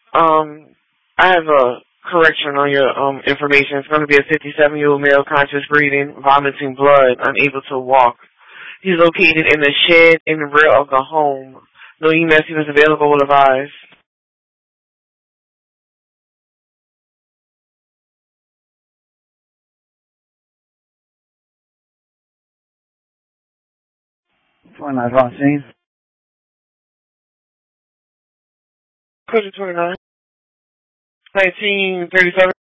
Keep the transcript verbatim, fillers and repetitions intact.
Um, I have a correction on your um information. It's going to be a fifty-seven-year-old male, conscious breathing, vomiting blood, unable to walk. He's located in the shed in the rear of the home. No E M S was available will advise. twenty-nine Vaccine. Code twenty-nine. nineteen thirty-seven.